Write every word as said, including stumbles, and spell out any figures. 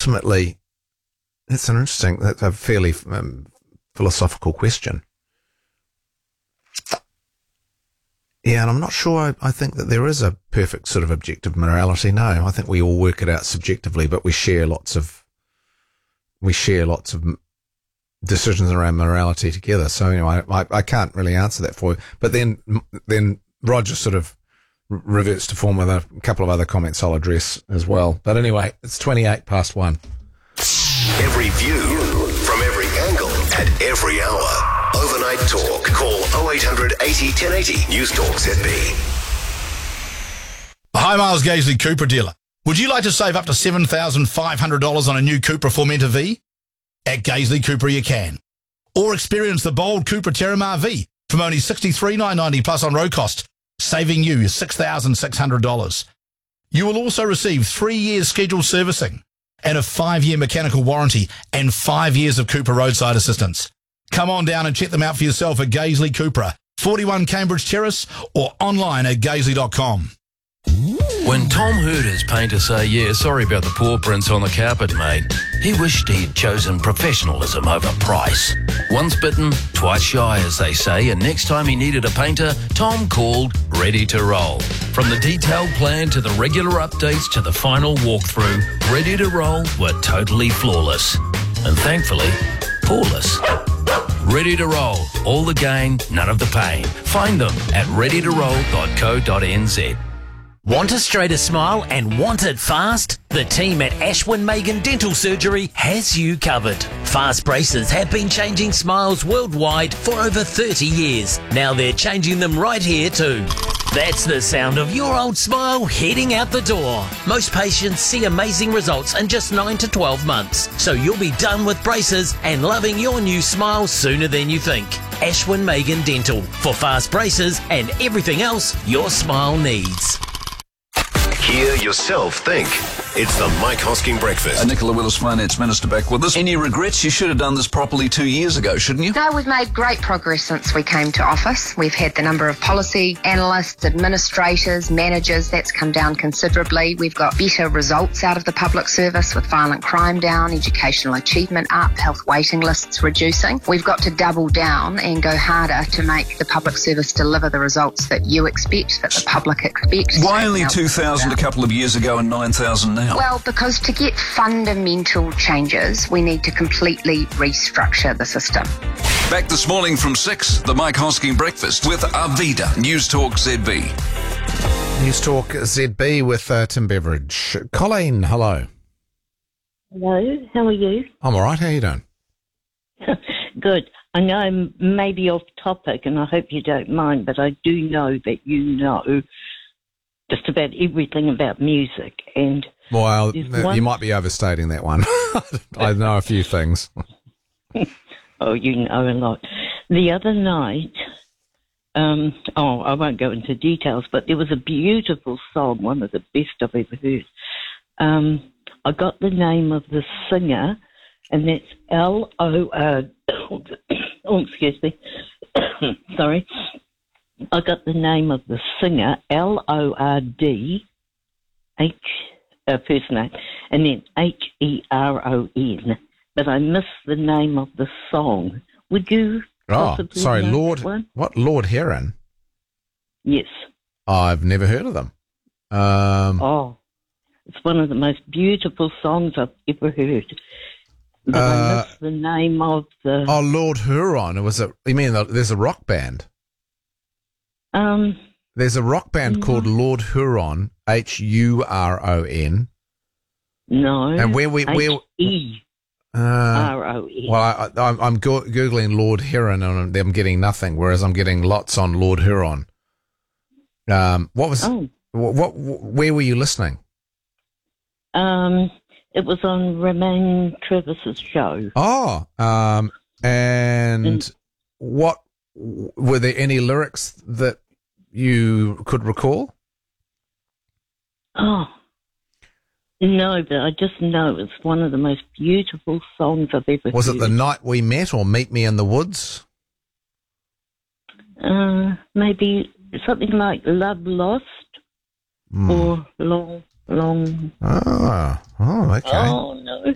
ultimately, that's an interesting, that's a fairly um, philosophical question. Yeah, and I'm not sure I, I think that there is a perfect sort of objective morality. No, I think we all work it out subjectively, but we share lots of, we share lots of decisions around morality together. So, you know, I, I, I can't really answer that for you. But then, then Roger sort of reverts to form with a couple of other comments I'll address as well. But anyway, it's twenty-eight past one. Every view from every angle at every hour. Overnight Talk. Call oh eight hundred eighty ten eighty. News Talk Z B. Hi, Miles Gaisley, Cupra dealer. Would you like to save up to seven thousand five hundred dollars on a new Cupra Formentor V? At Gaisley Cupra you can. Or experience the bold Cupra Terramar V from only sixty-three thousand nine hundred ninety dollars plus on road cost, saving you six thousand six hundred dollars. You will also receive three years scheduled servicing and a five-year mechanical warranty and five years of Cupra roadside assistance. Come on down and check them out for yourself at Gaisley Cupra, forty-one Cambridge Terrace, or online at gaisley dot com. When Tom heard his painter say, yeah, sorry about the paw prints on the carpet, mate, he wished he'd chosen professionalism over price. Once bitten, twice shy, as they say, and next time he needed a painter, Tom called Ready to Roll. From the detailed plan to the regular updates to the final walkthrough, Ready to Roll were totally flawless. And thankfully, paw-less. Ready to Roll. All the gain, none of the pain. Find them at ready to roll dot co dot n z. Want a straighter smile and want it fast? The team at Ashwin Megan Dental Surgery has you covered. Fast braces have been changing smiles worldwide for over thirty years. Now they're changing them right here too. That's the sound of your old smile heading out the door. Most patients see amazing results in just nine to twelve months. So you'll be done with braces and loving your new smile sooner than you think. Ashwin Megan Dental for fast braces and everything else your smile needs. Hear yourself think. It's the Mike Hosking Breakfast. Uh, Nicola Willis, Finance Minister, back with us. Any regrets? You should have done this properly two years ago, shouldn't you? No, we've made great progress since we came to office. We've had the number of policy analysts, administrators, managers, that's come down considerably. We've got better results out of the public service with violent crime down, educational achievement up, health waiting lists reducing. We've got to double down and go harder to make the public service deliver the results that you expect, that the public expects. Why only two thousand a couple of years ago and nine thousand now? Well, because to get fundamental changes, we need to completely restructure the system. Back this morning from six, the Mike Hosking Breakfast with Arvida, News Talk Z B. News Talk Z B with uh, Tim Beveridge. Colleen, hello. Hello, how are you? I'm all right. How are you doing? Good. I know I'm maybe off topic, and I hope you don't mind, but I do know that you know just about everything about music. And well, one... you might be overstating that one. I know a few things. Oh, you know a lot. The other night, um, oh, I won't go into details, but there was a beautiful song, one of the best I've ever heard. Um, I got the name of the singer, and that's L O R Oh, excuse me. Sorry. I got the name of the singer, L O R D H, uh, first name, and then H E R O N. But I missed the name of the song. Would you Oh, possibly sorry, know Lord, that one? what, Lord Heron? Yes. I've never heard of them. Um, Oh, it's one of the most beautiful songs I've ever heard. But I Uh, missed the name of the... oh, Lord Huron. It was a, you mean the, there's a rock band? Um, There's a rock band no. called Lord Huron, H U R O N. No. And where we... where H E uh, R O N. Well, I, I, I'm go- Googling Lord Heron and I'm getting nothing, whereas I'm getting lots on Lord Huron. Um, what was... Oh. What, what? Where were you listening? Um, it was on Romaine Travis's show. Oh, um, and And- what... Were there any lyrics that you could recall? Oh, no, but I just know it's one of the most beautiful songs I've ever Was heard. it The Night We Met or Meet Me in the Woods? Uh, maybe something like Love Lost Mm. or Long, Long... Ah, oh, okay. Oh, no.